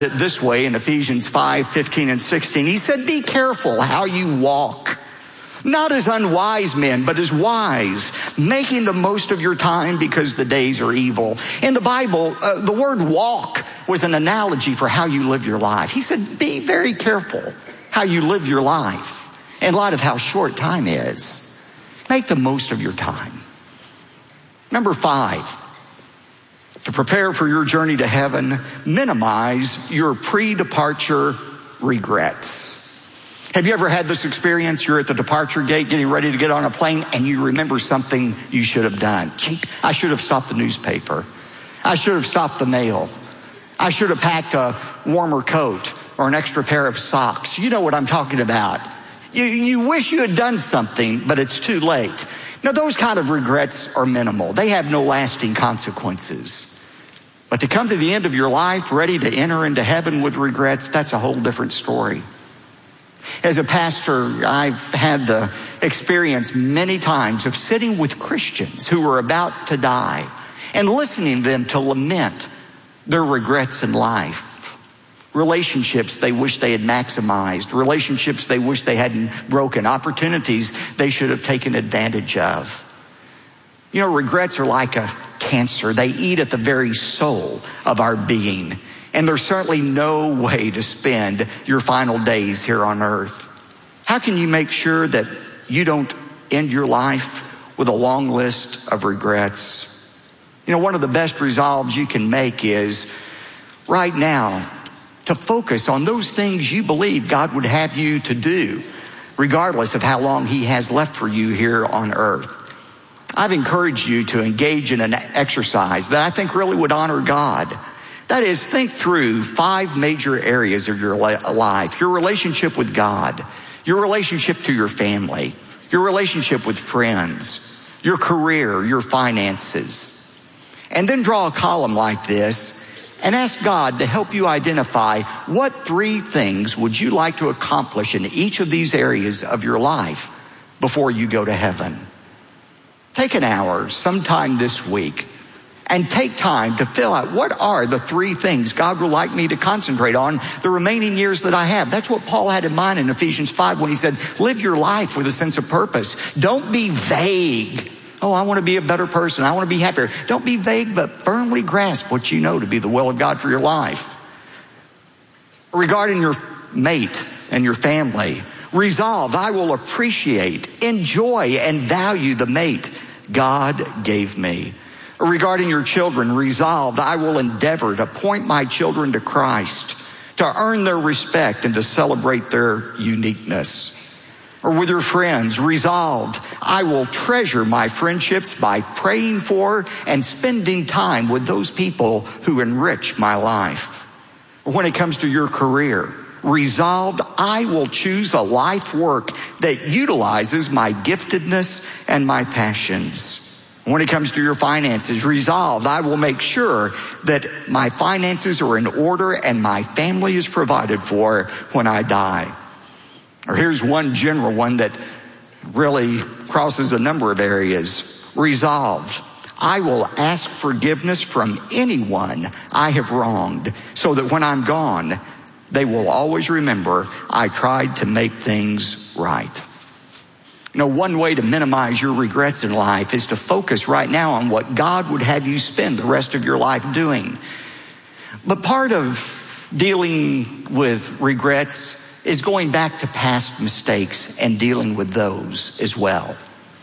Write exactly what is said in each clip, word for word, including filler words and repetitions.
it this way in Ephesians five, fifteen and sixteen. He said, be careful how you walk, not as unwise men, but as wise, making the most of your time because the days are evil. In the Bible, uh, the word walk was an analogy for how you live your life. He said, be very careful how you live your life in light of how short time is. Make the most of your time. Number five, to prepare for your journey to heaven, minimize your pre-departure regrets. Have you ever had this experience? You're at the departure gate getting ready to get on a plane and you remember something you should have done. I should have stopped the newspaper. I should have stopped the mail. I should have packed a warmer coat or an extra pair of socks. You know what I'm talking about. You, you wish you had done something, but it's too late. Now, those kind of regrets are minimal. They have no lasting consequences. But to come to the end of your life ready to enter into heaven with regrets, that's a whole different story. As a pastor, I've had the experience many times of sitting with Christians who were about to die and listening to them to lament their regrets in life. Relationships they wish they had maximized, relationships they wish they hadn't broken, opportunities they should have taken advantage of. You know, regrets are like a cancer. They eat at the very soul of our being. And there's certainly no way to spend your final days here on earth. How can you make sure that you don't end your life with a long list of regrets? You know, one of the best resolves you can make is right now to focus on those things you believe God would have you to do, regardless of how long he has left for you here on earth. I've encouraged you to engage in an exercise that I think really would honor God. That is, think through five major areas of your life: your relationship with God, your relationship to your family, your relationship with friends, your career, your finances. And then draw a column like this and ask God to help you identify what three things would you like to accomplish in each of these areas of your life before you go to heaven. Take an hour sometime this week and take time to fill out what are the three things God would like me to concentrate on the remaining years that I have. That's what Paul had in mind in Ephesians five when he said, live your life with a sense of purpose. Don't be vague. Oh, I want to be a better person. I want to be happier. Don't be vague, but firmly grasp what you know to be the will of God for your life. Regarding your mate and your family, resolve, I will appreciate, enjoy, and value the mate God gave me. Regarding your children, resolve, I will endeavor to point my children to Christ, to earn their respect and to celebrate their uniqueness. Or with your friends, resolved, I will treasure my friendships by praying for and spending time with those people who enrich my life. Or when it comes to your career, resolved, I will choose a life work that utilizes my giftedness and my passions. When it comes to your finances, resolved, I will make sure that my finances are in order and my family is provided for when I die. Or here's one general one that really crosses a number of areas. Resolved, I will ask forgiveness from anyone I have wronged so that when I'm gone, they will always remember I tried to make things right. You know, one way to minimize your regrets in life is to focus right now on what God would have you spend the rest of your life doing. But part of dealing with regrets is going back to past mistakes and dealing with those as well.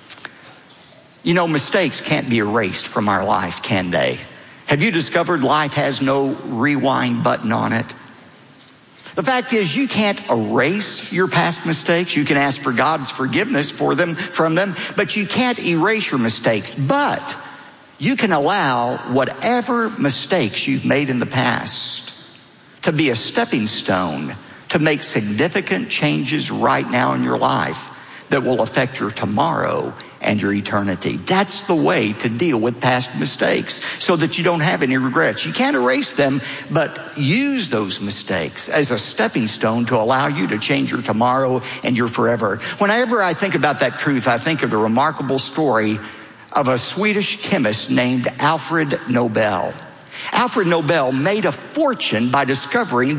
You know, mistakes can't be erased from our life, can they? Have you discovered life has no rewind button on it? The fact is, you can't erase your past mistakes. You can ask for God's forgiveness for them, from them, but you can't erase your mistakes. But you can allow whatever mistakes you've made in the past to be a stepping stone to make significant changes right now in your life that will affect your tomorrow and your eternity. That's the way to deal with past mistakes so that you don't have any regrets. You can't erase them, but use those mistakes as a stepping stone to allow you to change your tomorrow and your forever. Whenever I think about that truth, I think of the remarkable story of a Swedish chemist named Alfred Nobel. Alfred Nobel made a fortune by discovering